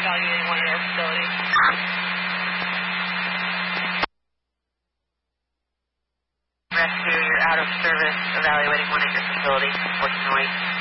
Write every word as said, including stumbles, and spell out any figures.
evaluating one of their facilities. Rescue, you're out of service, evaluating one at your facility. What's the noise?